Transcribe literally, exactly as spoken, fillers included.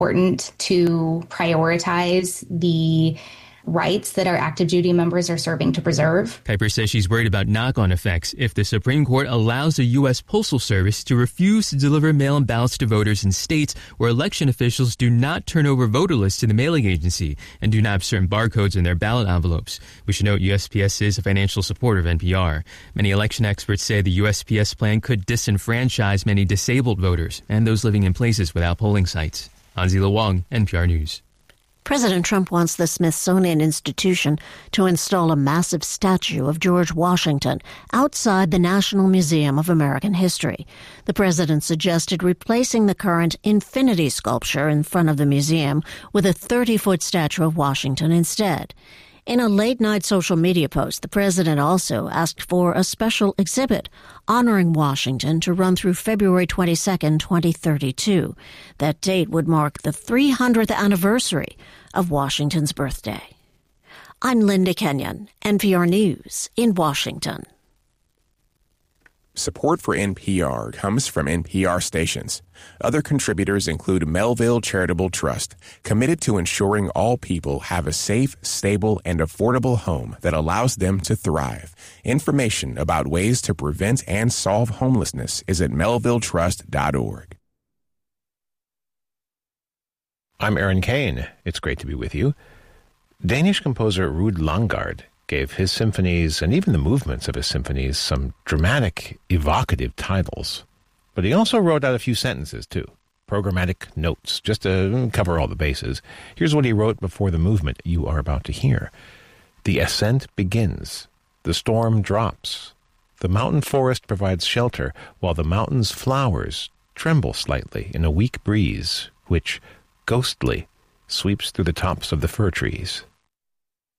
important to prioritize the rights that our active duty members are serving to preserve. Piper says she's worried about knock-on effects if the Supreme Court allows the U S Postal Service to refuse to deliver mail-in ballots to voters in states where election officials do not turn over voter lists to the mailing agency and do not have certain barcodes in their ballot envelopes. We should note U S P S is a financial supporter of N P R. Many election experts say the U S P S plan could disenfranchise many disabled voters and those living in places without polling sites. Anzila Wong, N P R News. President Trump wants the Smithsonian Institution to install a massive statue of George Washington outside the National Museum of American History. The president suggested replacing the current infinity sculpture in front of the museum with a thirty-foot statue of Washington instead. In a late-night social media post, the president also asked for a special exhibit honoring Washington to run through February twenty-second, twenty thirty-two. That date would mark the three hundredth anniversary of Washington's birthday. I'm Linda Kenyon, N P R News in Washington. Support for N P R comes from N P R stations. Other contributors include Melville Charitable Trust, committed to ensuring all people have a safe, stable, and affordable home that allows them to thrive. Information about ways to prevent and solve homelessness is at melville trust dot org. I'm Aaron Kane. It's great to be with you. Danish composer Ruud Langgaard gave his symphonies and even the movements of his symphonies some dramatic, evocative titles. But he also wrote out a few sentences, too. Programmatic notes, just to cover all the bases. Here's what he wrote before the movement you are about to hear. The ascent begins. The storm drops. The mountain forest provides shelter, while the mountain's flowers tremble slightly in a weak breeze, which, ghostly, sweeps through the tops of the fir trees.